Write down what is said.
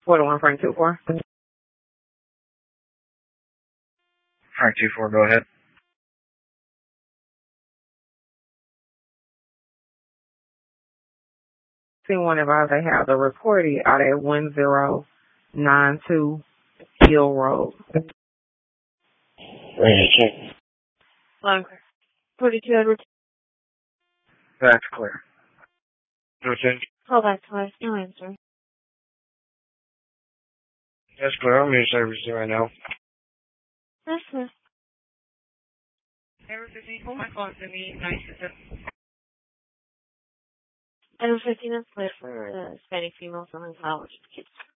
What do I Frank 24? Frank 24, go ahead. See one advised they have the recording out at 1092 Hill Road. Ready to check. Longer. 4200. That's clear. No change. Call back twice. No answer. That's clear. I'm in service right now. That's it. Ever 15, hold my phone to me. Nice to Ever 15 is clear for Hispanic females on college kids.